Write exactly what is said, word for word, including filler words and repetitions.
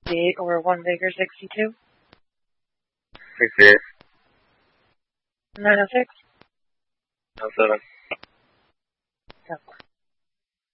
sixty-eight or one Baker sixty-two? sixty-eight. nine oh six? oh seven. ten four.